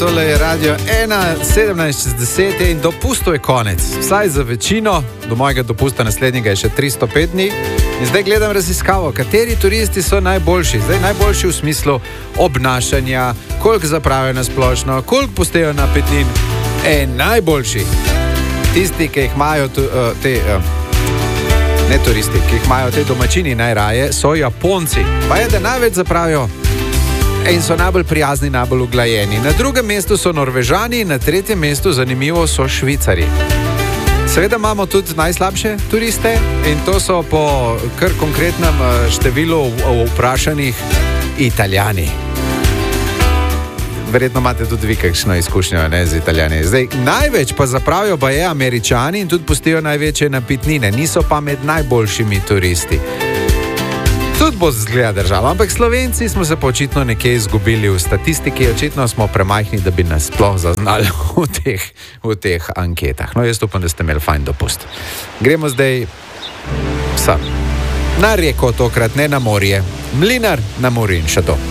Tole je radio 1:17 in dopustov je konec. Vsaj za večino, do mojega dopusta naslednjega je še 305 dni. In zdaj gledam raziskavo, kateri turisti so najboljši. Zdaj najboljši v smislu obnašanja, koliko zapravijo na splošno, koliko pustejo napitnin. Najboljši. Tisti, ki jih imajo ne turisti, ki jih imajo te domačini najraje, so Japonci. Pa je, da največ zapravijo in so najbolj prijazni, najbolj uglajeni. Na drugem mestu so Norvežani, na tretjem mestu, zanimivo, so Švicari. Seveda imamo tudi najslabše turiste in to so po kar konkretnem številu vprašanih Italijani. Verjetno imate tudi vi kakšno izkušnjo, ne, z Italijani. Zdaj, največ pa zapravijo pa je Američani in tudi pustijo največje napitnine. Niso pa med najboljšimi turisti. Tudi bo zgleda država, ampak Slovenci smo se pa očitno nekje izgubili v statistiki, očitno smo premajhni, da bi nas sploh zaznali v teh anketah. No, jaz upam, da ste imeli fajn dopust. Gremo zdaj na reko, tokrat ne na morje. Mlinar na Muri in še to.